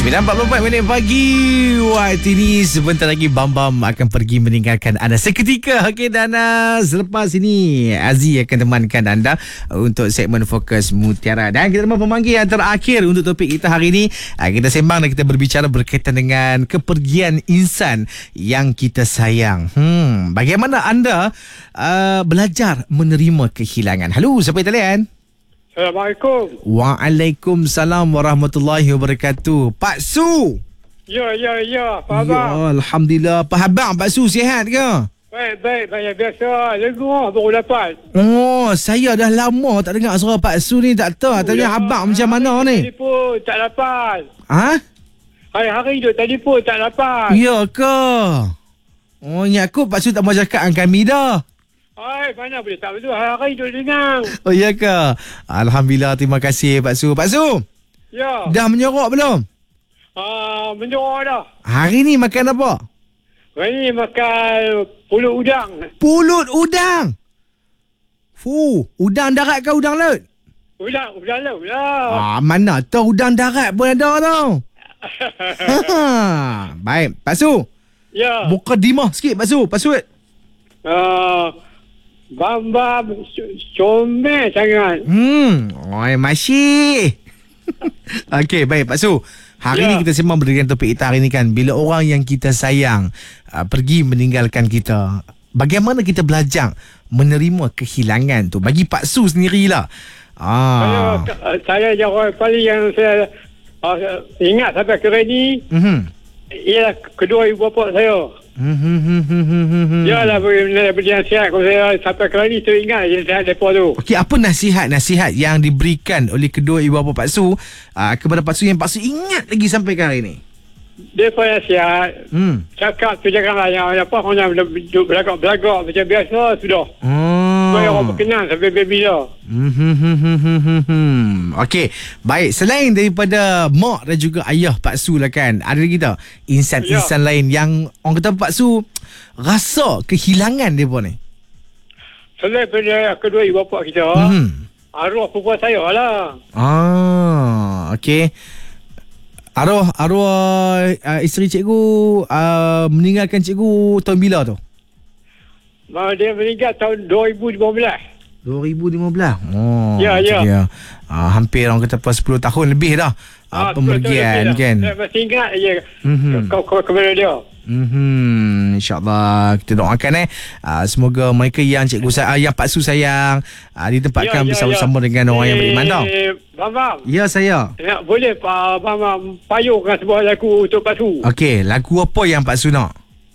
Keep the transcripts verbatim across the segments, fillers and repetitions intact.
sembilan empat puluh empat minit pagi. Waktu ini sebentar lagi Bam Bam akan pergi meninggalkan anda seketika. Okey, dan uh, selepas ini Aziz akan temankan anda untuk segmen Fokus Mutiara. Dan kita mahu pemanggil yang terakhir untuk topik kita hari ini. uh, Kita sembang dan kita berbicara berkaitan dengan kepergian insan yang kita sayang. Hmm, bagaimana anda uh, belajar menerima kehilangan? Halo, siapa yang talian? Assalamualaikum. Waalaikumsalam warahmatullahi wabarakatuh. Pak Su. Ya, ya, ya. Pak Ya, Abang. Alhamdulillah. Pak Abang, Pak Su sihat ke? Baik, baik. Banyak biasa. Lengur baru dapat. Oh, saya dah lama tak dengar suara Pak Su ni. Tak tahu. Tanya ya, abang macam mana ni? Telefon tak dapat. Ha? Hari-hari duk telefon tak dapat. Ya ke? Oh, ingat aku Pak Su tak mau cakap dengan kami dah. Hai, mana boleh tak betul. Hari-hari duk dengar. Oh, ya ke? Alhamdulillah, terima kasih Pak Su. Pak Su, Ya. dah menyorok belum? Ah, menyorok dah. Hari ni makan apa? Hari ni makan pulut udang. Pulut udang. Fuh, udang darat ke udang laut? Udang, udang laut lah. Ah, mana tahu udang darat pun ada tau. Ha, baik, Pak Su. Ya. Mukadimah sikit Pak Su, Pak Su. Ah, Bam-bam comel sangat. Hmm, oi masih. Okey, baik Pak Su. Hari Ya. ni kita sembang berdasarkan topik kita hari ni kan, bila orang yang kita sayang uh, pergi meninggalkan kita, bagaimana kita belajar menerima kehilangan tu? Bagi Pak Su sendirilah. Ah. Saya, saya yang orang paling yang saya uh, ingat sampai kali ni Mhm. ialah kedua ibu bapa saya. Mhm. Dia lah beri, beri nasihat kepada saya sampai kali ni saya ingat je nasihat mereka tu. Okey, apa nasihat-nasihat yang diberikan oleh kedua ibu bapa Pak Su uh, kepada Pak Su yang Pak Su ingat lagi sampai hari ni? Dia pun nasihat. Hmm. Cakap tu janganlah yang apa orang yang duduk belagak-belagak macam biasa sudah. Oh. Supaya orang berkenan sampai baby dia. Hmm. Okey, baik. Selain daripada mak dan juga ayah Pak Su lah kan, ada lagi tak insan-insan Ya. lain yang orang kata Pak Su rasa kehilangan dia pun ni? Selain daripada kedua ibu bapa kita, Hmm. arwah perempuan saya lah. Ah, okey. Arwah arwah uh, isteri cikgu uh, meninggalkan cikgu tahun bila tu? Dia meninggal tahun dua ribu lima belas. dua ribu lima belas. Oh. Ya, itu ya. dia. Uh, hampir orang kata pas sepuluh tahun lebih dah. Uh, Ah, pemergian kan. Saya masih ingat je Mhm. kau kau kepada dia. Hmm, InsyaAllah kita doakan eh uh, semoga mereka yang cikgu saya, uh, yang Pak Su sayang uh, ditempatkan Ya, ya, bersama-sama ya. dengan orang yang beriman tau. Eh, Bam-bam. Ya saya. Ya, boleh Pak Bam payungkan sebuah lagu untuk Pak Su. Okey, lagu apa yang Pak Su nak?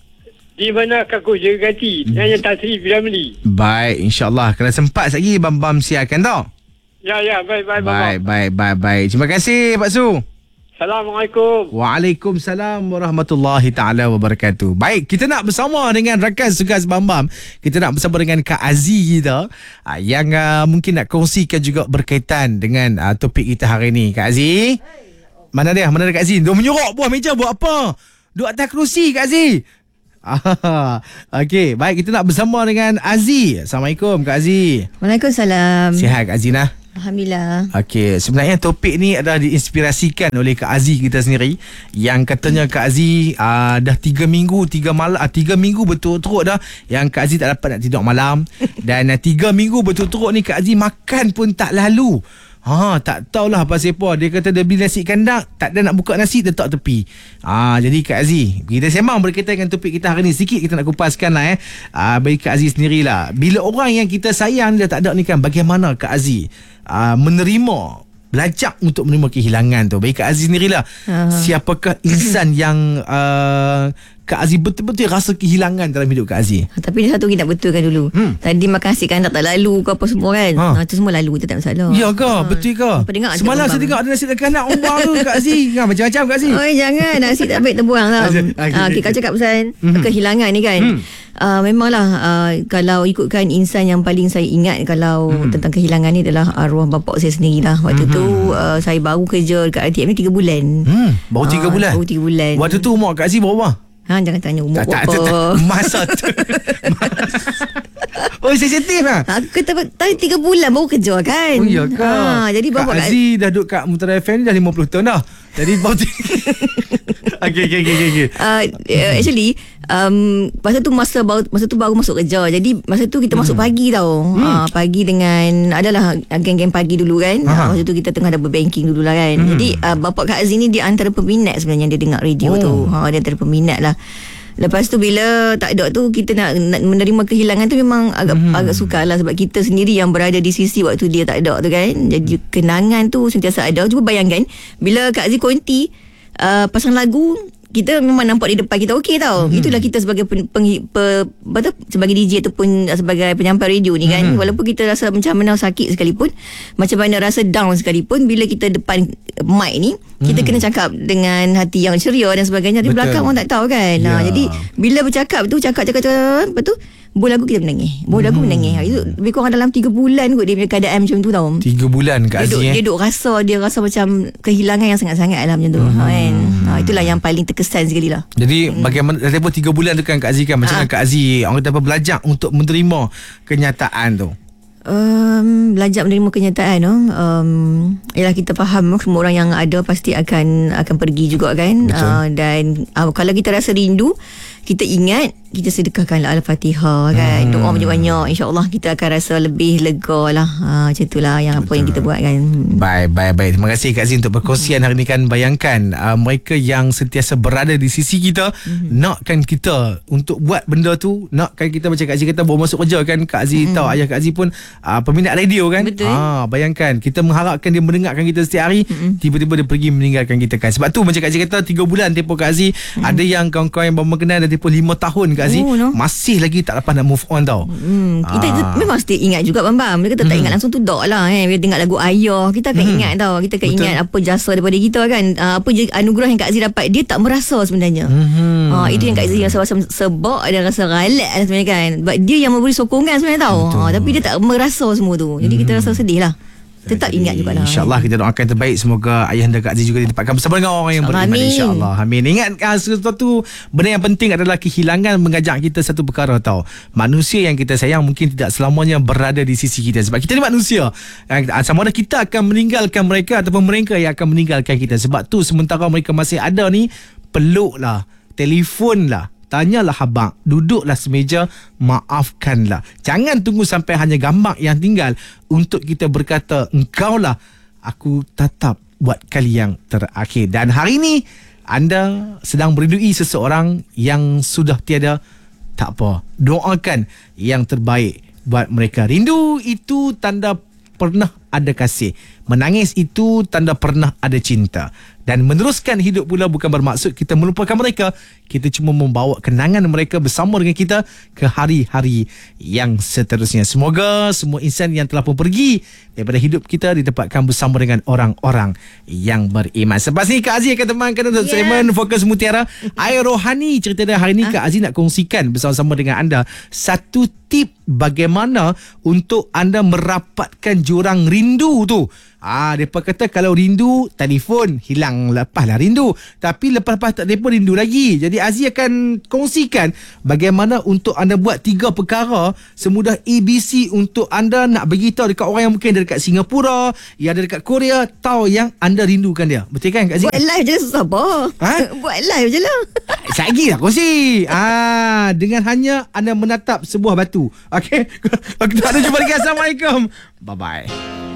Di mana aku jaga ganti nyanyi Tasri Filamli. Baik, insyaAllah kalau sempat lagi Bam-Bam siarkan tau. Ya, ya, baik, baik, Baik, Bam. baik, baik, baik. Terima kasih Pak Su. Assalamualaikum. Waalaikumsalam warahmatullahi taala wabarakatuh. Baik, kita nak bersama dengan rakan tugas Bam-Bam. Kita nak bersama dengan Kak Aziz kita uh, yang uh, mungkin nak kongsikan juga berkaitan dengan uh, topik kita hari ni. Kak Aziz. Mana dia? Mana dia Kak Aziz? Dia menyorok buah meja buat apa? Duduk atas kerusi Kak Aziz. Ah, okey, baik kita nak bersama dengan Aziz. Assalamualaikum Kak Aziz. Waalaikumsalam. Sihat Kak Aziz nah? Alhamdulillah. Okey, sebenarnya topik ni adalah diinspirasikan oleh Kak Aziz kita sendiri yang katanya Kak Aziz uh, dah tiga minggu, tiga malam, uh, tiga minggu betul-betul dah yang Kak Aziz tak dapat nak tidur malam dan uh, tiga minggu betul-betul ni Kak Aziz makan pun tak lalu. Ha, tak tahulah pasal apa. Dia kata dia beli nasi kandang, tak ada nak buka nasi, letak tepi. Ha, jadi Kak Aziz, kita sembang berkaitan dengan topik kita hari ni. Sikit kita nak kupaskan lah eh. Ha, bagi Kak Aziz sendirilah. Bila orang yang kita sayang dia tak ada ni kan, bagaimana Kak Aziz uh, menerima, belajar untuk menerima kehilangan tu. Bagi Kak Aziz sendirilah. Uh. Siapakah insan yang uh, Kak Aziz betul-betul rasa kehilangan dalam hidup Kak Aziz? Tapi dia satu lagi nak betulkan dulu. Hmm. Tadi makan nasi kandang tak lalu ke apa semua kan. Ha. Ha. Itu semua lalu, itu tak masalah. Ya ke? Ha. Betul ke? Apa dengar Semalam cakap saya tengok ada nasi tekan nak umbang tu Kak Aziz. Ha, macam-macam Kak Aziz. Oh jangan, nasi tak baik terbuang tau. Okay, Ha, okay, okay, kau okay. cakap pasal Mhm. kehilangan ni kan. Hmm. Uh, memanglah uh, kalau ikutkan insan yang paling saya ingat kalau Mhm. tentang kehilangan ni adalah arwah bapak saya sendirilah. Waktu Mhm. tu uh, saya baru kerja dekat I T M ni tiga bulan. Hmm, baru tiga Ah, bulan. Baru tiga bulan. Waktu tu umur Kak Aziz berapa? Ha, jangan tanya umur Tak, tak, berapa. tak, tak. Masa tu Oh, sensitif lah. Aku kata tadi tiga bulan baru kerja kan. Oh ya ke? Ha, jadi Kak bapak Aziz dah duduk kat Mutara F M dah lima puluh tahun dah. Jadi baru Okay, okay, okay, okay. Uh, actually um, masa tu masa baru, masa tu baru masuk kerja. Jadi masa tu kita hmm. masuk pagi tau. Hmm. Uh, pagi dengan adalah geng-geng pagi dulu kan. Uh, masa tu kita tengah ada berbanking dulu lah kan. Hmm. Jadi uh, bapak Kak Aziz ni dia antara peminat sebenarnya dia dengar radio oh. tu. Ha, dia antara peminat lah. Lepas tu bila tak ada tu kita nak, nak menerima kehilangan tu memang agak hmm. agak sukar lah sebab kita sendiri yang berada di sisi waktu dia tak ada tu kan. Jadi kenangan tu sentiasa ada. Cuba bayangkan bila Kak Aziz konti uh, pasang lagu, kita memang nampak di depan kita okey tau. Hmm. Itulah kita sebagai pen, peng, pe, betul, sebagai D J ataupun sebagai penyampai radio ni kan. Hmm. Walaupun kita rasa macam mana sakit sekalipun, macam mana rasa down sekalipun, bila kita depan mic ni, kita hmm. kena cakap dengan hati yang ceria dan sebagainya. Di belakang orang tak tahu kan. Ya. Nah, jadi bila bercakap tu, cakap-cakap apa tu, Bol lagu kita menangis. Bol lagu hmm. menangis. Itu lebih kurang dalam tiga bulan kot dia punya keadaan macam tu tau. tiga bulan Kak Aziz eh. Dia duk rasa, dia rasa macam kehilangan yang sangat-sangat lah macam tu. Hmm. Kan? Ha, itulah yang paling terkesan sekali lah. Jadi hmm. bagaimana tempoh tiga bulan tu kan Kak Aziz kan, macam mana ha. Kak Aziz orang kata apa, belajar untuk menerima kenyataan tu? Um, belajar menerima kenyataan tu um, ialah kita faham semua orang yang ada pasti akan akan pergi juga kan. Uh, dan uh, kalau kita rasa rindu, kita ingat, kita sedekahkanlah Al-Fatihah kan. Hmm. Doa banyak-banyak, InsyaAllah kita akan rasa lebih lega lah. Ha, macam itulah yang apa yang kita buat kan. Baik, baik, baik. Terima kasih Kak Aziz untuk perkongsian hari ni kan. Bayangkan uh, mereka yang sentiasa berada di sisi kita, hmm. nakkan kita untuk buat benda tu, nakkan kita macam Kak Aziz kata baru masuk kerja kan. Kak Aziz hmm. tahu ayah Kak Aziz pun uh, peminat radio kan. Betul. Ha, bayangkan kita mengharapkan dia mendengarkan kita setiap hari, hmm. tiba-tiba dia pergi meninggalkan kita kan. Sebab tu macam Kak Aziz kata tiga bulan tempoh Kak Aziz, hmm. ada yang kawan-kawan yang baru mengenal dah tempoh lima tahun Kak Aziz, oh, no. masih lagi tak dapat nak move on tau. Hmm, kita ah. memang mesti ingat juga Bambam. Dia kata tak hmm. ingat langsung tu dok lah eh. Bila dengar lagu ayah, kita akan hmm. ingat tau. Kita akan Betul. ingat apa jasa daripada kita kan. Uh, apa je anugerah yang Kak Aziz dapat, dia tak merasa sebenarnya. Hmm. Uh, itu yang Kak Aziz rasa macam sebab dan rasa ralat lah sebenarnya kan. Sebab dia yang memberi sokongan sebenarnya tau. Uh, tapi dia tak merasa semua tu. Jadi hmm. kita rasa sedih lah. Tetap ingat juga lah. InsyaAllah kita doakan yang terbaik. Semoga ayahanda Kak Aziz juga ditempatkan bersama dengan orang yang beriman. InsyaAllah. Amin. Ingat uh, sesuatu benda yang penting adalah kehilangan mengajak kita satu perkara tau. Manusia yang kita sayang mungkin tidak selamanya berada di sisi kita. Sebab kita ni manusia. Uh, sama ada kita akan meninggalkan mereka ataupun mereka yang akan meninggalkan kita. Sebab tu sementara mereka masih ada ni, peluklah, telefonlah, tanyalah abang, duduklah semeja, maafkanlah. Jangan tunggu sampai hanya gambar yang tinggal untuk kita berkata, engkaulah aku tatap buat kali yang terakhir. Dan hari ini anda sedang merindui seseorang yang sudah tiada. Tak apa, doakan yang terbaik buat mereka. Rindu itu tanda pernah ada kasih. Menangis itu tanda pernah ada cinta. Dan meneruskan hidup pula bukan bermaksud kita melupakan mereka. Kita cuma membawa kenangan mereka bersama dengan kita ke hari-hari yang seterusnya. Semoga semua insan yang telah pun pergi daripada hidup kita ditempatkan bersama dengan orang-orang yang beriman. Selepas ni Kak Aziz akan temankan untuk yes. segmen Fokus Mutiara. Air Rohani, cerita dia hari ni Kak Aziz nak kongsikan bersama-sama dengan anda satu tip bagaimana untuk anda merapatkan jurang rindu tu. Ah, mereka kata kalau rindu, telefon hilang, lepaslah rindu. Tapi lepas-lepas tak telefon, rindu lagi. Jadi Aziz akan kongsikan bagaimana untuk anda buat tiga perkara semudah A B C untuk anda nak beritahu dekat orang yang mungkin ada dekat Singapura, yang ada dekat Korea, tahu yang anda rindukan dia. Betul kan Kak Aziz? Buat live je susah apa? Ha? Buat live je lah. Lagi lah kongsi. Ah, dengan hanya anda menatap sebuah batu. Okey. Kita ada jumpa lagi. Assalamualaikum. Bye-bye.